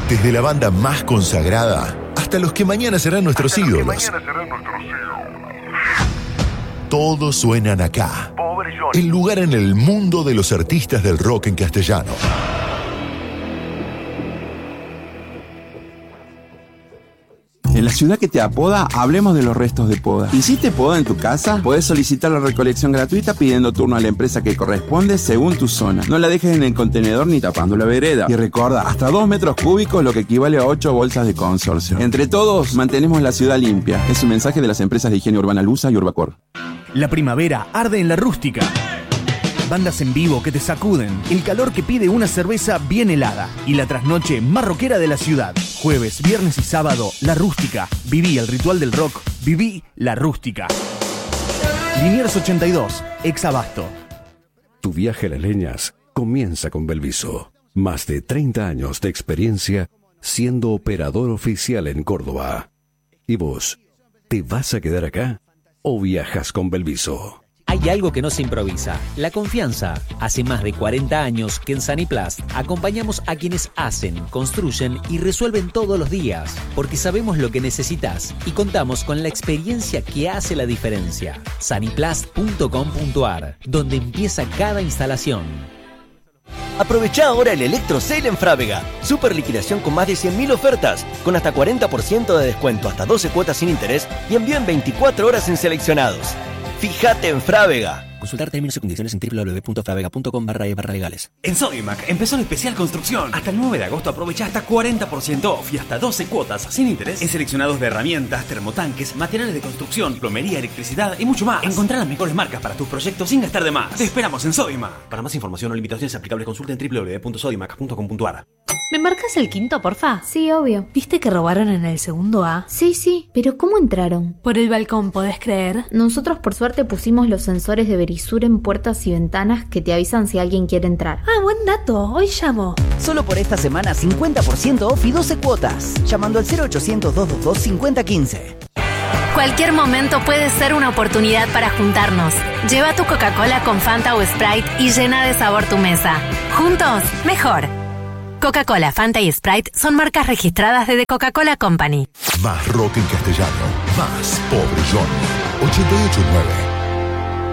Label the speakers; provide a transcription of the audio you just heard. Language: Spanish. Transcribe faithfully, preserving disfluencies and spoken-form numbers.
Speaker 1: Desde la banda más consagrada hasta los que mañana serán nuestros ídolos. Todos suenan acá. El lugar en el mundo de los artistas del rock en castellano.
Speaker 2: En la ciudad que te apoda, hablemos de los restos de poda. ¿Hiciste poda en tu casa? Podés solicitar la recolección gratuita pidiendo turno a la empresa que corresponde según tu zona. No la dejes en el contenedor ni tapando la vereda. Y recuerda, hasta dos metros cúbicos, lo que equivale a ocho bolsas de consorcio. Entre todos, mantenemos la ciudad limpia. Es un mensaje de las empresas de higiene urbana Lusa y Urbacor.
Speaker 3: La primavera arde en la rústica. Bandas en vivo que te sacuden, el calor que pide una cerveza bien helada y la trasnoche más rockera de la ciudad. Jueves, viernes y sábado, La Rústica. Viví el ritual del rock, viví La Rústica. Liniers ochenta y dos, ex Abasto.
Speaker 4: Tu viaje a las leñas comienza con Belviso. Más de treinta años de experiencia siendo operador oficial en Córdoba. ¿Y vos, te vas a quedar acá o viajas con Belviso?
Speaker 5: Hay algo que no se improvisa, la confianza. Hace más de cuarenta años que en Saniplast acompañamos a quienes hacen, construyen y resuelven todos los días, porque sabemos lo que necesitas y contamos con la experiencia que hace la diferencia. Saniplast punto com punto ar, donde empieza cada instalación.
Speaker 6: Aprovechá ahora el Electro Sale en Frávega. Super liquidación con más de cien mil ofertas, con hasta cuarenta por ciento de descuento, hasta doce cuotas sin interés y envío en veinticuatro horas en seleccionados. Fíjate en Frávega.
Speaker 7: Consultar términos y condiciones en doble u doble u doble u punto fravega punto com barra e barra legales.
Speaker 8: En Sodimac empezó el especial construcción. Hasta el nueve de agosto aprovecha hasta cuarenta por ciento off y hasta doce cuotas sin interés en seleccionados de herramientas, termotanques, materiales de construcción, plomería, electricidad y mucho más. Encontrá las mejores marcas para tus proyectos sin gastar de más. Te esperamos en Sodimac. Para más información o limitaciones aplicables, consulta en doble u doble u doble u punto sodimac punto com punto ar.
Speaker 9: ¿Me marcas el quinto, porfa?
Speaker 10: Sí, obvio.
Speaker 9: ¿Viste que robaron en el segundo A?
Speaker 10: Sí, sí, pero ¿cómo entraron?
Speaker 9: Por el balcón, ¿podés creer?
Speaker 10: Nosotros por suerte pusimos los sensores de Verisur en puertas y ventanas que te avisan si alguien quiere entrar.
Speaker 9: Ah, buen dato. Hoy llamo.
Speaker 11: Solo por esta semana cincuenta por ciento off y doce cuotas. Llamando al cero ochocientos, doscientos veintidós, cincuenta quince.
Speaker 12: Cualquier momento puede ser una oportunidad para juntarnos. Lleva tu Coca-Cola con Fanta o Sprite y llena de sabor tu mesa. Juntos, mejor. Coca-Cola, Fanta y Sprite son marcas registradas de The Coca-Cola Company.
Speaker 1: Más rock en castellano, más Pobre Johnny. ochenta y ocho punto nueve